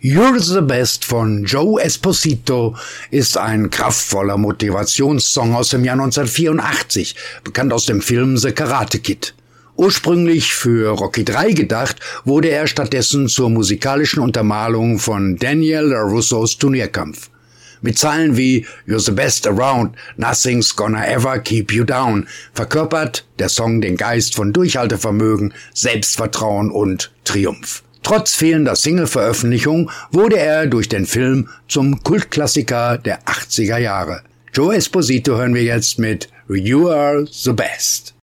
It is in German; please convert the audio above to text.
You're the Best von Joe Esposito ist ein kraftvoller Motivationssong aus dem Jahr 1984, bekannt aus dem Film The Karate Kid. Ursprünglich für Rocky III gedacht, wurde er stattdessen zur musikalischen Untermalung von Daniel LaRussos Turnierkampf. Mit Zeilen wie You're the best around, nothing's gonna ever keep you down verkörpert der Song den Geist von Durchhaltevermögen, Selbstvertrauen und Triumph. Trotz fehlender Single-Veröffentlichung wurde er durch den Film zum Kultklassiker der 80er Jahre. Joe Esposito hören wir jetzt mit You Are the Best.